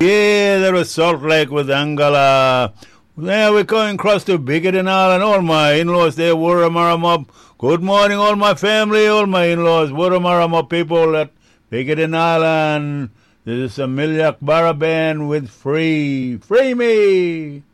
Yeah, that was Salt Lake with Angela. There we're going across to Bigot and all my in-laws there, Wurramaram. Good morning, all my family, all my in-laws, Wurramaram people at Bigot and Island. This is a Milyak Barra band with Free Me.